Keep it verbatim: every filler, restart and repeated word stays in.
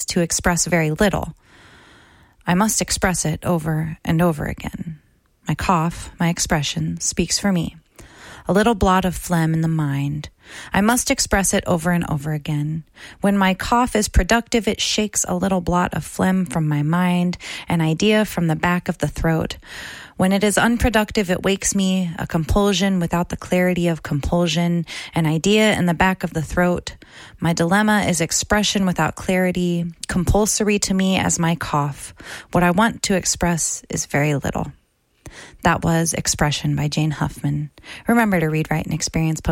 to express very little. I must express it over and over again. My cough, my expression, speaks for me. A little blot of phlegm in the mind. I must express it over and over again. When my cough is productive, it shakes a little blot of phlegm from my mind, an idea from the back of the throat. When it is unproductive, it wakes me, a compulsion without the clarity of compulsion, an idea in the back of the throat. My dilemma is expression without clarity, compulsory to me as my cough. What I want to express is very little. That was Expression by Jane Huffman. Remember to read, write, and experience